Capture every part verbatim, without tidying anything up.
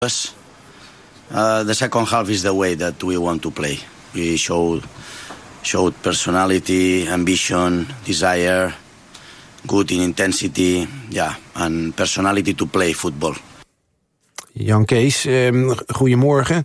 us. Uh, the second half is the way that we want to play. We showed, showed personality, ambition, desire, good in intensity, yeah, and personality to play football. Jan Kees, um, goedemorgen.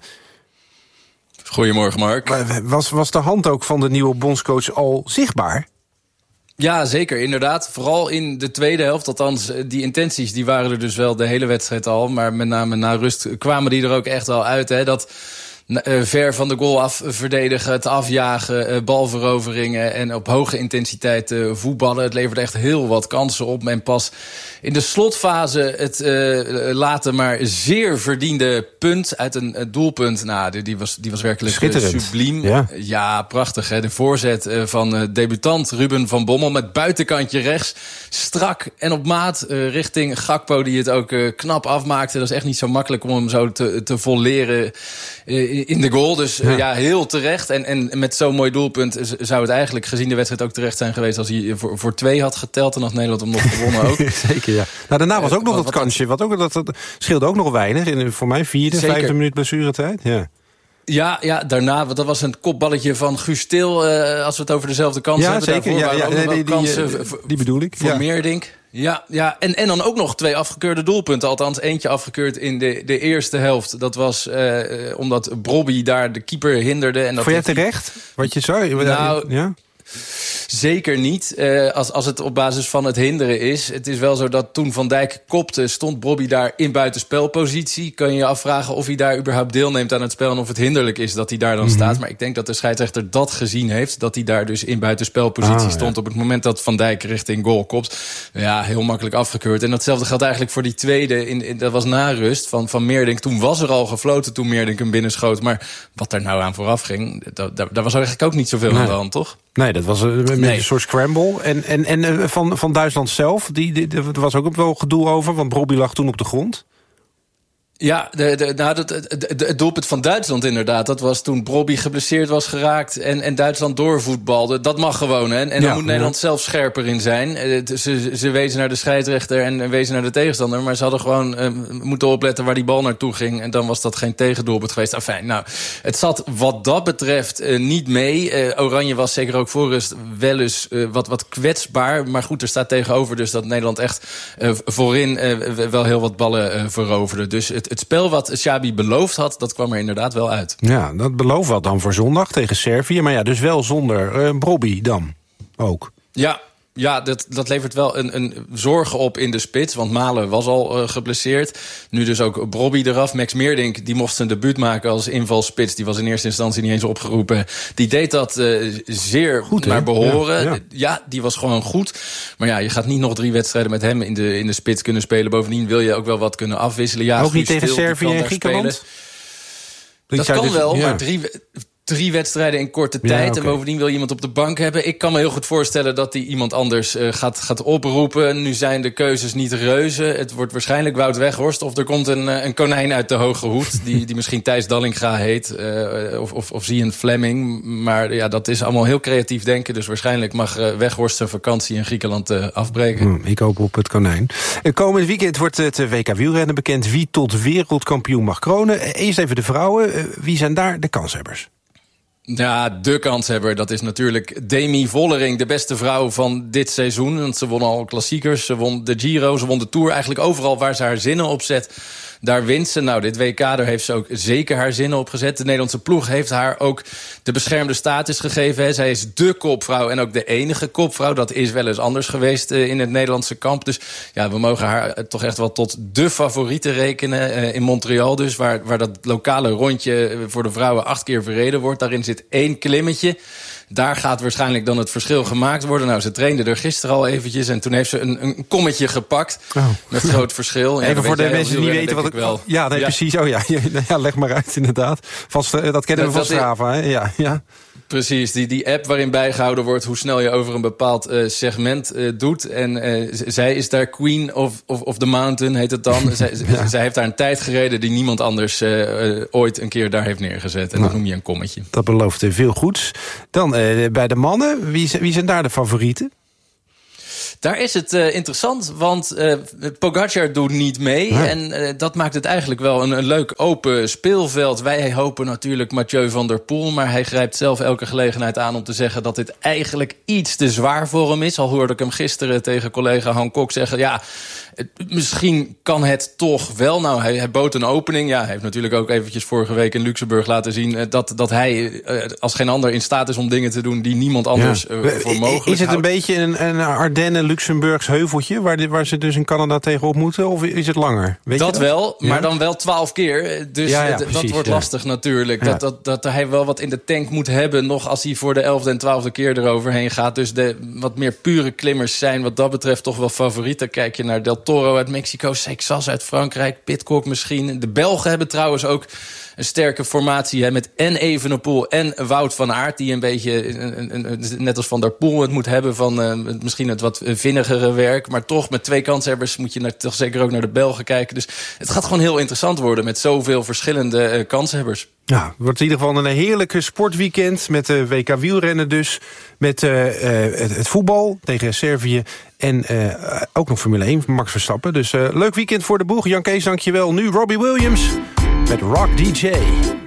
Goedemorgen, Mark. Was, was de hand ook van de nieuwe bondscoach al zichtbaar? Ja, zeker, inderdaad. Vooral in de tweede helft. Althans, die intenties die waren er dus wel de hele wedstrijd al. Maar met name na rust kwamen die er ook echt wel uit. Hè, dat uh, ver van de goal af verdedigen, het afjagen, uh, balveroveringen en op hoge intensiteit uh, voetballen. Het leverde echt heel wat kansen op. En pas in de slotfase het uh, later maar zeer verdiende punt uit een uh, doelpunt. Nou, die, die, was, die was werkelijk uh, subliem. Ja. ja, prachtig. Hè? De voorzet uh, van uh, debutant Ruben van Bommel met buitenkantje rechts. Strak en op maat uh, richting Gakpo, die het ook uh, knap afmaakte. Dat is echt niet zo makkelijk om hem zo te, te volleren uh, in de goal. Dus uh, ja. ja, heel terecht. En, en met zo'n mooi doelpunt zou het eigenlijk gezien de wedstrijd ook terecht zijn geweest als hij voor, voor twee had geteld. En had Nederland hem nog gewonnen ook. Zeker, ja. Nou, daarna was ook nog dat kansje. Wat ook, dat, dat scheelde ook nog weinig. In, voor mij vierde, Zeker. vijfde minuut blessuretijd. Ja. Ja, ja, daarna, want dat was een kopballetje van Guus Til, uh, als we het over dezelfde kans ja, hebben. Zeker, ja, ja, nee, die, kansen die, die, die bedoel ik. Voor ja. Meerdink. Ja, ja. En, en dan ook nog twee afgekeurde doelpunten. Althans, eentje afgekeurd in de, de eerste helft. Dat was uh, omdat Brobby daar de keeper hinderde. En dat Vond jij terecht? Wat je zou... Nou, ja? Zeker niet, uh, als, als het op basis van het hinderen is. Het is wel zo dat toen Van Dijk kopte, stond Brobby daar in buitenspelpositie. Kan je je afvragen of hij daar überhaupt deelneemt aan het spel en of het hinderlijk is dat hij daar dan mm-hmm. staat. Maar ik denk dat de scheidsrechter dat gezien heeft, dat hij daar dus in buitenspelpositie ah, stond ja. op het moment dat Van Dijk richting goal kopt. Ja, heel makkelijk afgekeurd. En datzelfde geldt eigenlijk voor die tweede, in, in, dat was na rust van, van Meerdink. Toen was er al gefloten toen Meerdink hem binnenschoot. Maar wat daar nou aan vooraf ging, dat, daar, daar was eigenlijk ook niet zoveel nee. aan de hand, toch? Nee, dat was een, nee. een soort scramble. En, en, en van, van Duitsland zelf, die, die, er was ook wel gedoe over, want Brobby lag toen op de grond. Ja, de, de, nou, het, het, het doelpunt van Duitsland inderdaad. Dat was toen Brobby geblesseerd was geraakt en, en Duitsland doorvoetbalde. Dat mag gewoon, hè. En ja, daar moet Nederland ja. zelf scherper in zijn. Ze, ze wezen naar de scheidsrechter en wezen naar de tegenstander. Maar ze hadden gewoon uh, moeten opletten waar die bal naartoe ging. En dan was dat geen tegendoelpunt geweest. Enfin, nou, het zat wat dat betreft uh, niet mee. Uh, Oranje was zeker ook voor rust wel eens uh, wat, wat kwetsbaar. Maar goed, er staat tegenover dus dat Nederland echt uh, voorin uh, wel heel wat ballen uh, veroverde. Dus het Het spel wat Xabi beloofd had, dat kwam er inderdaad wel uit. Ja, dat belooft wat dan voor zondag tegen Servië. Maar ja, dus wel zonder uh, Brobby dan ook. Ja, ja dat, dat levert wel een, een zorgen op in de spits. Want Malen was al uh, geblesseerd. Nu dus ook Brobby eraf. Max Meerdink, die mocht zijn debuut maken als invalspits. Die was in eerste instantie niet eens opgeroepen. Die deed dat uh, zeer goed, naar behoren. Ja, ja. ja, die was gewoon goed. Maar ja, je gaat niet nog drie wedstrijden met hem in de, in de spits kunnen spelen. Bovendien wil je ook wel wat kunnen afwisselen. Ja, ook niet tegen Servië en Griekenland? Dat kan dus, wel, ja. maar drie... Drie wedstrijden in korte tijd. Ja, okay. En bovendien wil je iemand op de bank hebben. Ik kan me heel goed voorstellen dat hij iemand anders uh, gaat, gaat oproepen. Nu zijn de keuzes niet reuze. Het wordt waarschijnlijk Wout Weghorst. Of er komt een, een konijn uit de hoge hoed. Die, die misschien Thijs Dallinga heet. Uh, of, of, of Zian Fleming. Maar ja, dat is allemaal heel creatief denken. Dus waarschijnlijk mag uh, Weghorst zijn vakantie in Griekenland uh, afbreken. Hmm, ik hoop op het konijn. Uh, komend weekend wordt het W K wielrennen bekend. Wie tot wereldkampioen mag kronen. Uh, eerst even de vrouwen. Uh, wie zijn daar de kanshebbers? Ja, de kanshebber, dat is natuurlijk Demi Vollering, de beste vrouw van dit seizoen. Want ze won al klassiekers, ze won de Giro, ze won de Tour. Eigenlijk overal waar ze haar zinnen op zet, daar wint ze. Nou, dit W K, daar heeft ze ook zeker haar zinnen op gezet. De Nederlandse ploeg heeft haar ook de beschermde status gegeven. Hè. Zij is dé kopvrouw en ook de enige kopvrouw. Dat is wel eens anders geweest uh, in het Nederlandse kamp. Dus ja, we mogen haar uh, toch echt wel tot de favoriete rekenen. Uh, in Montreal dus, waar, waar dat lokale rondje voor de vrouwen acht keer verreden wordt. Daarin zit één klimmetje. Daar gaat waarschijnlijk dan het verschil gemaakt worden. Nou, ze trainde er gisteren al eventjes en toen heeft ze een, een kommetje gepakt. Oh. Met groot verschil. Ja, even voor de mensen die niet weten wat ik wel. Ja, nee, ja, precies. Oh ja, ja, leg maar uit inderdaad. Vast, dat kennen we van Strava, hè? Ja, ja. Precies, die, die app waarin bijgehouden wordt hoe snel je over een bepaald uh, segment uh, doet. En uh, z- zij is daar Queen of, of, of the Mountain, heet het dan. zij, ja. zij heeft daar een tijd gereden die niemand anders uh, uh, ooit een keer daar heeft neergezet. En nou, dat noem je een kommetje. Dat belooft veel goeds. Dan uh, bij de mannen, wie, wie zijn daar de favorieten? Daar is het uh, interessant, want uh, Pogacar doet niet mee. Ja. En uh, dat maakt het eigenlijk wel een, een leuk open speelveld. Wij hopen natuurlijk Mathieu van der Poel, maar hij grijpt zelf elke gelegenheid aan om te zeggen dat dit eigenlijk iets te zwaar voor hem is. Al hoorde ik hem gisteren tegen collega Han Kok zeggen, ja, het, misschien kan het toch wel. Nou, hij, hij bood een opening. Ja, hij heeft natuurlijk ook eventjes vorige week in Luxemburg laten zien uh, dat, dat hij uh, als geen ander in staat is om dingen te doen die niemand anders ja. uh, voor mogelijk Is het houdt. een beetje een, een Ardennen-Luxemburgs heuveltje waar, de, waar ze dus in Canada tegenop moeten? Of is het langer? Weet dat je dat wel, ja? maar dan wel twaalf keer. Dus ja, ja, d- precies, dat wordt ja. lastig natuurlijk. Ja. Dat, dat, dat hij wel wat in de tank moet hebben, nog als hij voor de elfde en twaalfde keer eroverheen gaat. Dus de wat meer pure klimmers zijn wat dat betreft toch wel favorieten. Kijk je naar Del Toro uit Mexico, Seixas uit Frankrijk, Pidcock misschien. De Belgen hebben trouwens ook een sterke formatie hè, met en Evenepoel en Wout van Aert, die een beetje, een, een, een, net als Van der Poel, het moet hebben van uh, misschien het wat vinnigere werk. Maar toch, met twee kanshebbers moet je naar, toch zeker ook naar de Belgen kijken. Dus het gaat gewoon heel interessant worden met zoveel verschillende uh, kanshebbers. Ja, het wordt in ieder geval een heerlijke sportweekend met de W K wielrennen dus. Met uh, uh, het, het voetbal tegen Servië en uh, ook nog Formule één, Max Verstappen. Dus uh, leuk weekend voor de boeg. Jan Kees, dankjewel. Nu Robbie Williams met Rock D J.